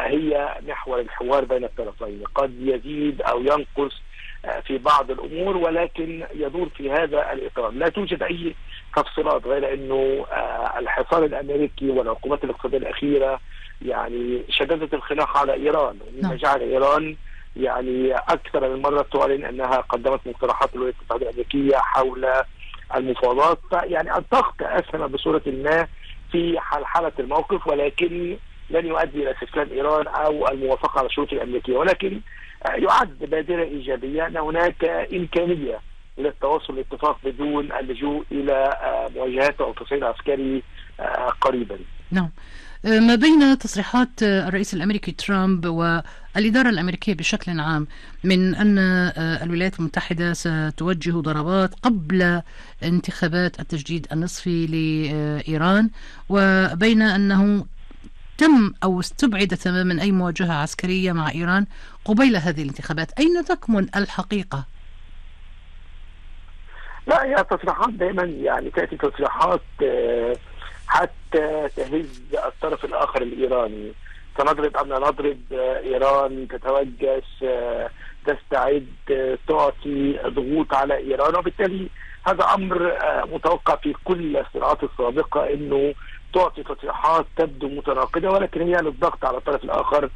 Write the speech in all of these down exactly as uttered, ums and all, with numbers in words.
هي محور الحوار بين الطرفين. قد يزيد أو ينقص في بعض الأمور، ولكن يدور في هذا الإطار. لا توجد أي تفصيلات غير أنه الحصار الأمريكي والعقوبات الاقتصادية الأخيرة يعني شددت الخناق على إيران، ومما جعل إيران يعني أكثر من مرة تعلن أنها قدمت مقترحات للولايات المتحدة الأمريكية حول المفاوضات، يعني الضغط أسهم بصورة ما في حالة الموقف، ولكن لن يؤدي إلى استسلام إيران أو الموافقة على الشروط الأمريكية. ولكن يعد بادرة إيجابية أن هناك إمكانية للتوصل لاتفاق بدون اللجوء إلى مواجهات أو تصعيد عسكري قريبا. نعم. ما بين تصريحات الرئيس الأمريكي ترامب والإدارة الأمريكية بشكل عام من أن الولايات المتحدة ستوجه ضربات قبل انتخابات التجديد النصفي لإيران، وبين أنه تم أو استبعد تماما أي مواجهة عسكرية مع إيران قبيل هذه الانتخابات، أين تكمن الحقيقة؟ لا، هي تصريحات دائما يعني تأتي تصريحات حتى تهز الطرف الآخر الإيراني. سنضرب أم لا نضرب، إيران تتوجس، تستعد، تعطي ضغوط على إيران، وبالتالي هذا أمر متوقع في كل الصراعات السابقة أنه تعطي تصريحات تبدو متناقضة، ولكن هي للضغط على الطرف الآخر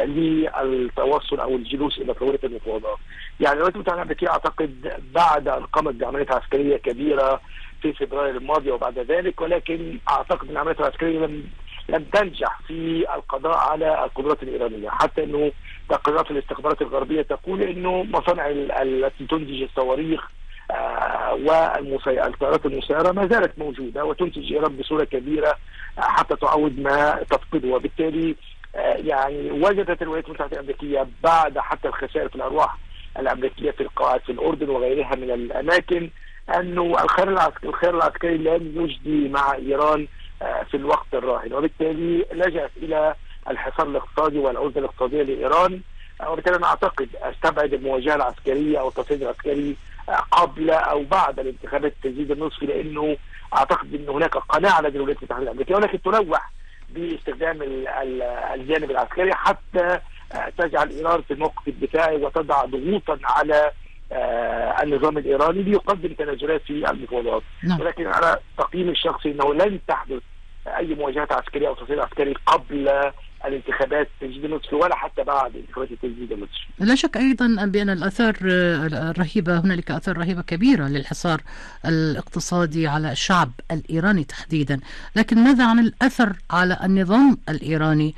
للتوصل أو الجلوس إلى طاولة المفاوضات. يعني الولايات المتحدة الأمريكية أعتقد بعد أن قامت بعملية عسكرية كبيرة في فبراير الماضي وبعد ذلك، ولكن أعتقد أن العملية العسكرية لم لم تنجح في القضاء على القدرات الإيرانية، حتى أنه تقريرات الاستخبارات الغربية تقول أنه مصانع التي تنتج الصواريخ آه والطائرات المسيرة ما زالت موجودة وتنتج إيران بصورة كبيرة آه حتى تعوض ما تفقده. وبالتالي آه يعني وجدت الولايات المتحدة الأمريكية بعد حتى الخسائر في الأرواح الأمريكية في القواعد في الأردن وغيرها من الأماكن أنه الخيار العسكري الخيار العسكري لن يجدي مع إيران آه في الوقت الراهن، وبالتالي لجأت إلى الحصار الاقتصادي والعزلة الاقتصادية لإيران. وبالتالي أنا أعتقد أستبعد المواجهة العسكرية أو التصعيد العسكري قبل أو بعد الانتخابات التجديد النصفي، لأنه أعتقد أن هناك قناعة لدى الولايات المتحدة الأمريكية، ولكن تنوع باستخدام الجانب العسكري حتى تجعل إيران في الموقف الدفاعي وتضع ضغوطا على النظام الإيراني ليقدم تنازلات في المفاوضات. ولكن على تقييمي الشخصي أنه لن تحدث أي مواجهات عسكرية أو تصعيد عسكري قبل الانتخابات التجديد النصفي ولا حتى بعد انتخابات التجديد النصفي. لا شك أيضا بأن الآثار الرهيبة، هنالك آثار رهيبة كبيرة للحصار الاقتصادي على الشعب الإيراني تحديدا، لكن ماذا عن الأثر على النظام الإيراني،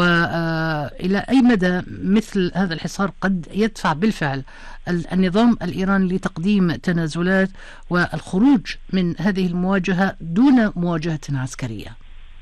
وإلى أي مدى مثل هذا الحصار قد يدفع بالفعل النظام الإيراني لتقديم تنازلات والخروج من هذه المواجهة دون مواجهة عسكرية؟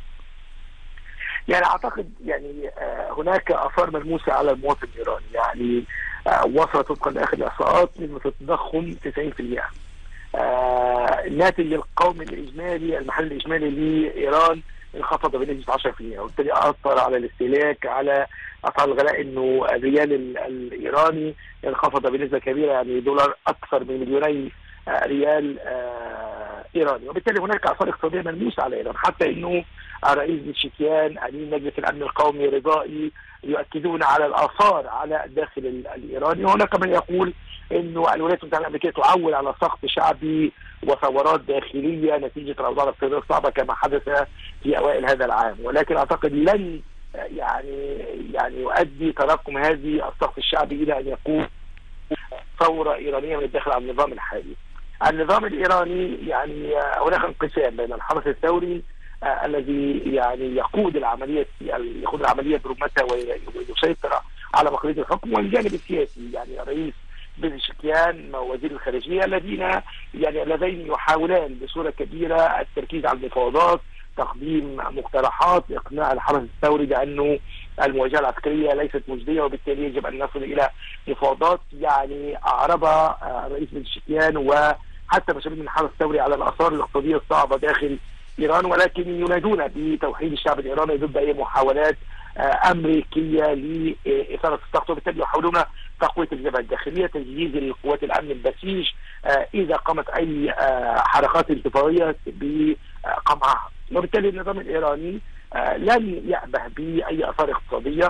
يعني أعتقد يعني هناك آثار ملموسة على المواطن الإيراني. يعني وصلت وفقا لآخر الإحصاءات نسبة التضخم تسعين بالمئة. الناتج القومي الإجمالي المحلي الإجمالي لإيران انخفض بنسبة عشرة بالمئة، وبالتالي أثر على الاستهلاك، على أسعار الغلاء، إنه الريال الإيراني انخفض بنسبة كبيرة، يعني دولار أكثر من مليوني ريال إيراني، وبالتالي هناك آثار اقتصادية ملموسة على إيران، حتى إنه الرئيس بشكيان أمين مجلس الأمن القومي رضائي يؤكدون على الآثار على الداخل الإيراني. وهناك من يقول إنه الولايات المتحدة الأمريكية تعول على سقط شعبي وثورات داخلية نتيجة الأوضاع الاقتصادية الصعبة كما حدث في أوائل هذا العام، ولكن أعتقد لن يعني يعني يؤدي تراكم هذه السقط الشعبي إلى أن يكون ثورة إيرانية من الداخل على النظام الحالي. النظام الإيراني يعني هناك انقسام بين الحرس الثوري آه الذي يعني يقود العملية يقود العملية برمتها ويسيطر على مقاليد الحكم، والجانب السياسي يعني الرئيس بشكيان ووزير الخارجية الذين يعني اللذين يحاولان بصورة كبيرة التركيز على المفاوضات، تقديم مقترحات، إقناع الحرس الثوري بأنه المواجهة العسكرية ليست مجدية وبالتالي يجب أن نصل إلى مفاوضات. يعني أعربها الرئيس بشكيان وحتى مسؤولين من الحرس الثوري على الآثار الاقتصادية الصعبة داخل إيران، ولكن ينادون بتوحيد الشعب الإيراني ضد أي محاولات أمريكية لإثارة السقط، وبالتالي يحاولون تقوية الجبهة الداخلية، تجهيز القوات الأمن البسيج إذا قامت أي حركات انتفاضية بقمعها. وبالتالي النظام الإيراني لن يأبه بأي آثار اقتصادية